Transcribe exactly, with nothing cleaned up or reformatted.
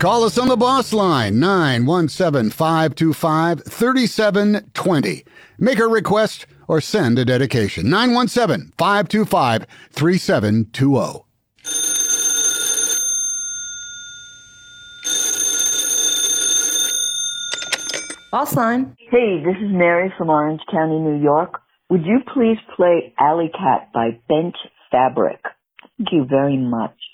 Call us on the boss line, nine one seven, five two five, three seven two zero. Make a request or send a dedication, nine one seven, five two five, three seven two zero. Boss line. Hey, this is Mary from Orange County, New York. Would you please play Alley Cat by Bent Fabric? Thank you very much.